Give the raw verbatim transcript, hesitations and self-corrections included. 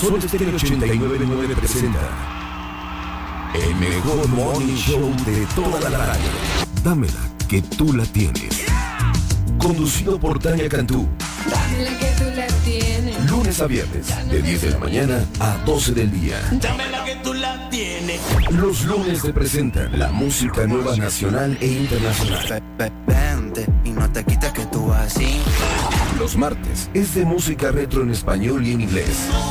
Sol Estéreo ochenta y nueve punto nueve presenta el mejor morning show de toda la radio. Dámela que tú la tienes. Conducido por Tania Cantú. Dámela que tú la tienes. Lunes a viernes, de diez de la mañana a doce del día. Dámela que tú la tienes. Los lunes te presentan la música nueva nacional e internacional. Vente y no te quites que tú vas así. Los martes es de música retro en español y en inglés.